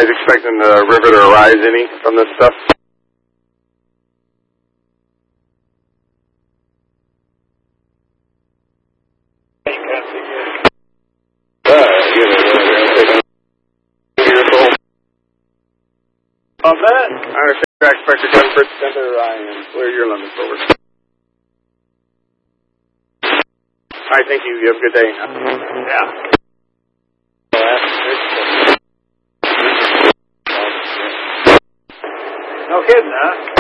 Are you expecting the river to rise any from this stuff? On that? I understand. Track Spectre 10% Center, Ryan. Where are your limits over? All right, thank you. You have a good day. Yeah. No kidding, huh?